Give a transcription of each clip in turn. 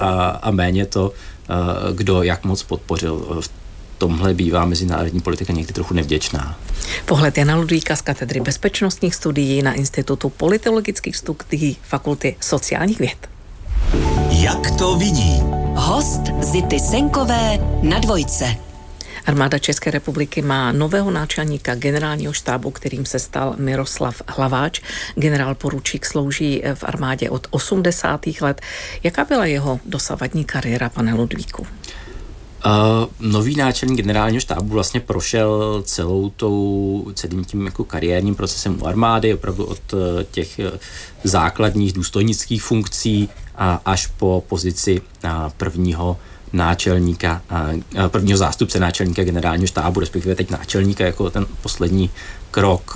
a méně to, kdo jak moc podpořil. V tomhle bývá mezinárodní politika někdy trochu nevděčná. Pohled Jana Ludvíka z katedry bezpečnostních studií na Institutu politologických studií Fakulty sociálních věd. Jak to vidí? Host Zity Senkové na Dvojce. Armáda České republiky má nového náčelníka generálního štábu, kterým se stal Miroslav Hlaváč. Generál poručík slouží v armádě od 80. let. Jaká byla jeho dosavadní kariéra, pane Ludvíku? Nový náčelník generálního štábu vlastně prošel celým tím jako kariérním procesem u armády, opravdu od těch základních důstojnických funkcí až po pozici prvního zástupce náčelníka generálního štábu, respektive teď náčelníka jako ten poslední krok.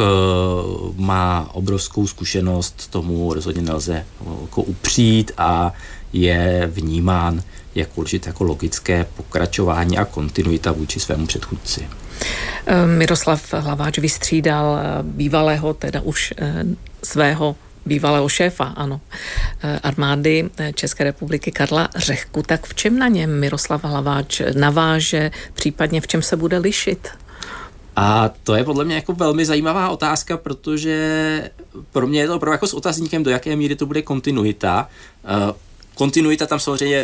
Má obrovskou zkušenost, tomu rozhodně nelze jako upřít a je vnímán jako určitě jako logické pokračování a kontinuita vůči svému předchůdci. Miroslav Hlaváč vystřídal bývalého, teda už svého bývalého šéfa, ano, armády České republiky Karla Řehku. Tak v čem na něm Miroslav Hlaváč naváže, případně v čem se bude lišit? A to je podle mě jako velmi zajímavá otázka, protože pro mě je to opravdu jako s otazníkem, do jaké míry to bude kontinuita. Kontinuita tam samozřejmě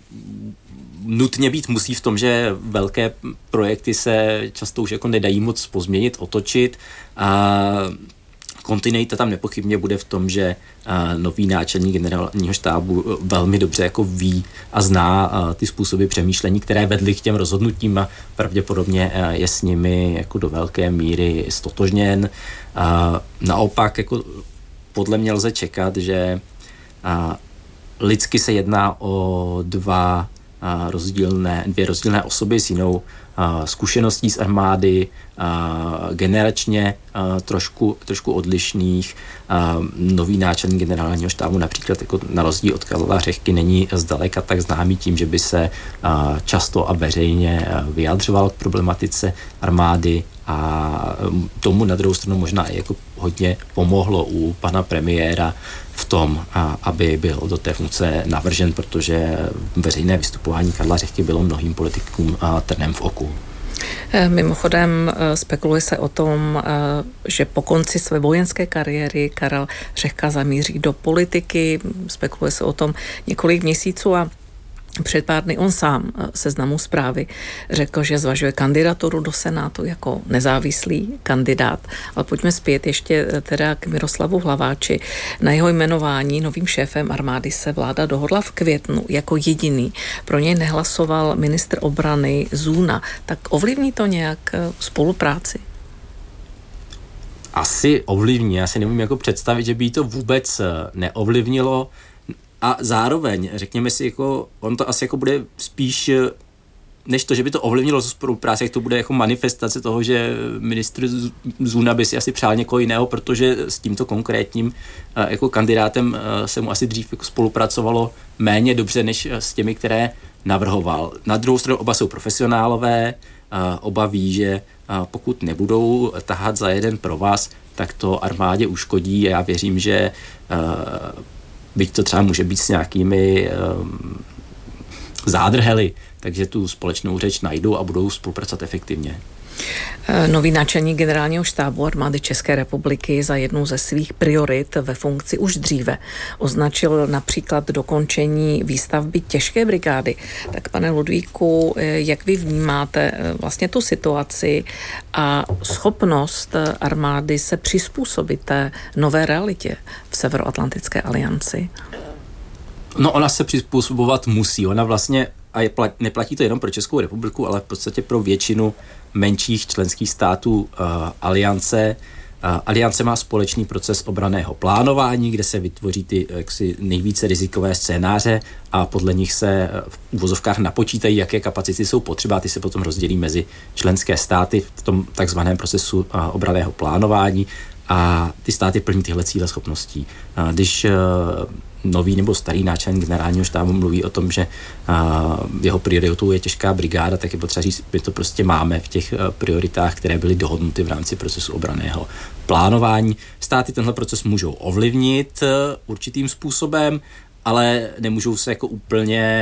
nutně být musí v tom, že velké projekty se často už jako nedají moc pozměnit, otočit. Kontinuita tam nepochybně bude v tom, že nový náčelník generálního štábu velmi dobře jako ví a zná ty způsoby přemýšlení, které vedly k těm rozhodnutím a pravděpodobně je s nimi jako do velké míry stotožněn. Naopak jako podle mě lze čekat, že lidsky se jedná o dvě rozdílné osoby s jinou zkušeností z armády, generačně trošku odlišných. Nový náčelník generálního štábu například jako na rozdíl od Karla Řehky není zdaleka tak známý tím, že by se často a veřejně vyjadřoval k problematice armády a tomu na druhou stranu možná i jako hodně pomohlo u pana premiéra v tom, aby byl do té funkce navržen, protože veřejné vystupování Karla Řehky bylo mnohým politikům trnem v oku. Mimochodem spekuluje se o tom, že po konci své vojenské kariéry Karel Řehka zamíří do politiky. Spekuluje se o tom několik měsíců a před pár dny on sám Seznamu Zprávy řekl, že zvažuje kandidaturu do Senátu jako nezávislý kandidát. Ale pojďme zpět ještě teda k Miroslavu Hlaváči. Na jeho jmenování novým šéfem armády se vláda dohodla v květnu jako jediný. Pro něj nehlasoval ministr obrany Zůna. Tak ovlivní to nějak spolupráci? Asi ovlivní. Já si nemůžu jako představit, že by to vůbec neovlivnilo. A zároveň, řekněme si, jako, on to asi jako bude spíš, než to, že by to ovlivnilo spolupráci, jak to bude jako manifestace toho, že ministr Zůna by si asi přál někoho jiného, protože s tímto konkrétním jako kandidátem se mu asi dřív jako spolupracovalo méně dobře, než s těmi, které navrhoval. Na druhou stranu oba jsou profesionálové, oba ví, že pokud nebudou tahat za jeden provaz, tak to armádě uškodí a já věřím, že byť to třeba může být s nějakými zádrhely, takže tu společnou řeč najdou a budou spolupracovat efektivně. Nový náčelník generálního štábu armády České republiky za jednu ze svých priorit ve funkci už dříve označil například dokončení výstavby těžké brigády. Tak pane Ludvíku, jak vy vnímáte vlastně tu situaci a schopnost armády se přizpůsobit té nové realitě v Severoatlantické alianci? No, ona se přizpůsobovat musí. Ona vlastně, a neplatí to jenom pro Českou republiku, ale v podstatě pro většinu menších členských států aliance. Aliance má společný proces obranného plánování, kde se vytvoří ty jaksi nejvíce rizikové scénáře a podle nich se v uvozovkách napočítají, jaké kapacity jsou potřeba, ty se potom rozdělí mezi členské státy v tom takzvaném procesu obranného plánování a ty státy plní tyhle cíle schopností. Když nový nebo starý náčelník generálního štábu mluví o tom, že jeho prioritou je těžká brigáda, tak je potřeba říct, my to prostě máme v těch prioritách, které byly dohodnuty v rámci procesu obranného plánování. Státy tenhle proces můžou ovlivnit určitým způsobem, ale nemůžou se jako úplně